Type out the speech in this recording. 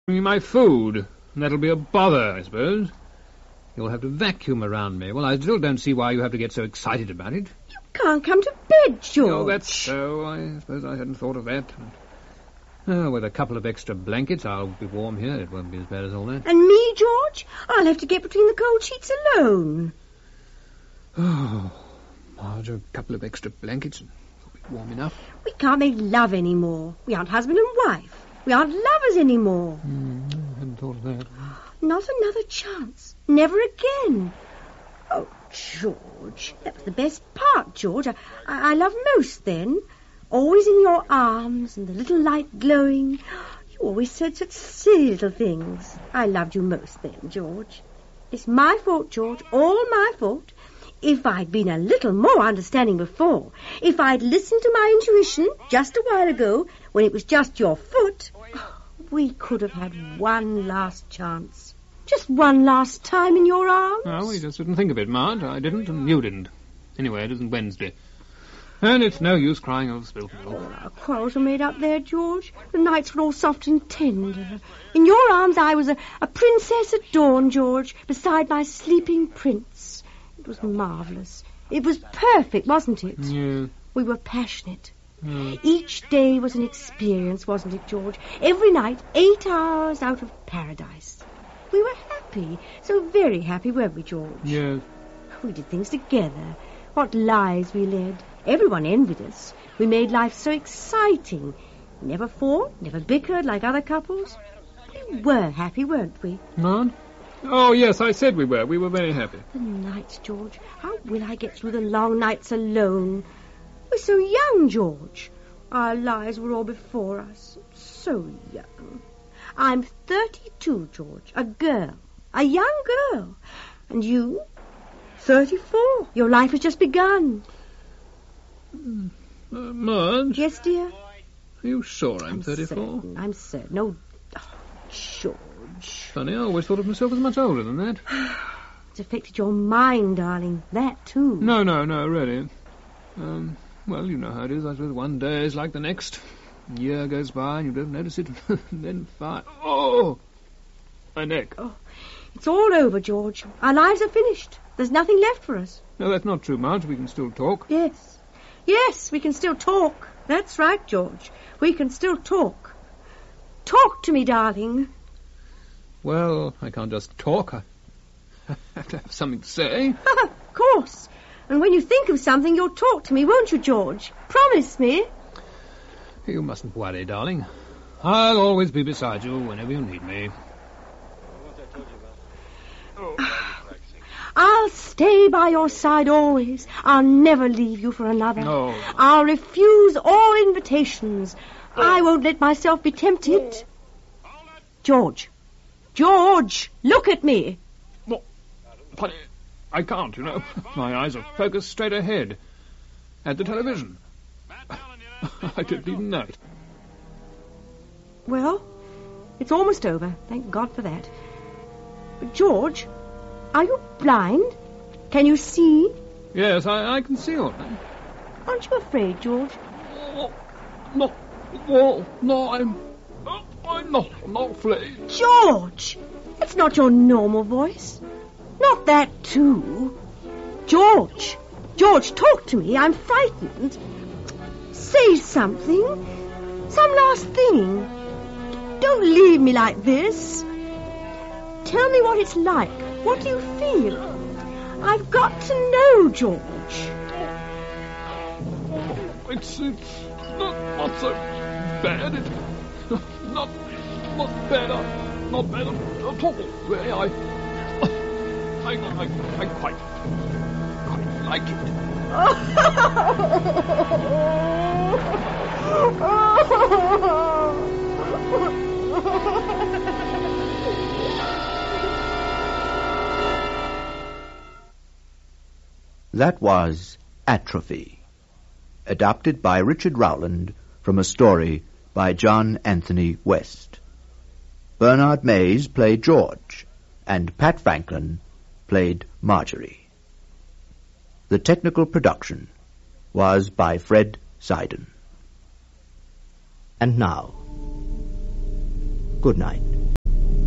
me my food. And that'll be a bother, I suppose. You'll have to vacuum around me. Well, I still don't see why you have to get so excited about it. You can't come to bed, George. Oh, that's so. I suppose I hadn't thought of that. Oh, with a couple of extra blankets, I'll be warm here. It won't be as bad as all that. And me, George? I'll have to get between the cold sheets alone. Oh, Marge, a couple of extra blankets. It'll be warm enough. We can't make love anymore. We aren't husband and wife. We aren't lovers anymore. I hadn't thought of that. Not another chance. Never again. Oh, George, that was the best part, George. I loved most then. Always in your arms and the little light glowing. You always said such silly little things. I loved you most then, George. It's my fault, George, all my fault. If I'd been a little more understanding before, if I'd listened to my intuition just a while ago, when it was just your foot, we could have had one last chance. Just one last time in your arms. Oh, we just didn't think of it, Marge. I didn't, and you didn't. Anyway, it isn't Wednesday. And it's no use crying over spilt milk. Our quarrels were made up there, George. The nights were all soft and tender. In your arms I was a princess at dawn, George, beside my sleeping prince. It was marvellous. It was perfect, wasn't it? Yeah. We were passionate. Each day was an experience, wasn't it, George? Every night, 8 hours out of paradise. We were happy, so very happy, weren't we, George? Yes. We did things together. What lives we led. Everyone envied us. We made life so exciting. Never fought, never bickered like other couples. We were happy, weren't we? Marge? Oh, yes, I said we were. We were very happy. The nights, George. How will I get through the long nights alone? We're so young, George. Our lives were all before us. So young. I'm 32, George. A girl. A young girl. And you? 34. Your life has just begun. Marge? Yes, dear? Are you sure I'm 34? I'm certain. Oh, George. Funny, I always thought of myself as much older than that. It's affected your mind, darling. That, too. No, really. Well, you know how it is. I suppose one day is like the next. A year goes by and you don't notice it. Then 5... Oh! My neck. Oh, it's all over, George. Our lives are finished. There's nothing left for us. No, that's not true, Marge. We can still talk. Yes, we can still talk. That's right, George. We can still talk. Talk to me, darling. Well, I can't just talk. I have to have something to say. Of course. And when you think of something, you'll talk to me, won't you, George? Promise me. You mustn't worry, darling. I'll always be beside you whenever you need me. I'll stay by your side always. I'll never leave you for another. No. I'll refuse all invitations. I won't let myself be tempted. George, look at me. Well, funny, I can't, you know. My eyes are focused straight ahead. At the television. I didn't even know it. Well, it's almost over. Thank God for that. But George, are you blind? Can you see? Yes, I can see all right. Aren't you afraid, George? No, I'm not afraid. George! That's not your normal voice. Not that, too. George, talk to me. I'm frightened. Say something. Some last thing. Don't leave me like this. Tell me what it's like. What do you feel? I've got to know, George. It's not so bad. It's not bad. Not bad at all. Really, I quite like it. That was Atrophy, adapted by Richard Rowland from a story by John Anthony West. Bernard Mays played George, and Pat Franklin played Marjorie. The technical production was by Fred Seiden. And now, good night.